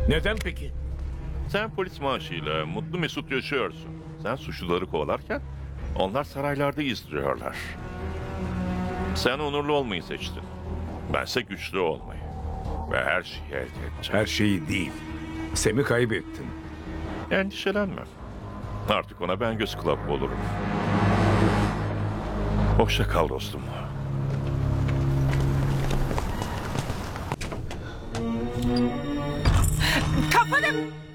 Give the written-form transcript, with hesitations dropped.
Neden peki? Sen polis maaşıyla mutlu mesut yaşıyorsun. Sen suçluları kovalarken onlar saraylarda izliyorlar. Sen onurlu olmayı seçtin. Bense güçlü olmayı. Ve her şeyi elde edeceğim. Her şeyi değil. Sem'i kaybettin. Endişelenme. Artık ona ben göz kulak olurum. Hoşça kal dostum. Kafanı